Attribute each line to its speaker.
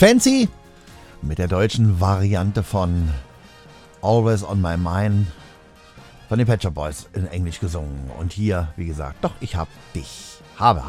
Speaker 1: Fancy mit der deutschen Variante von Always on My Mind von den Pet Shop Boys in Englisch gesungen. Und hier, wie gesagt, doch, ich hab dich. Habe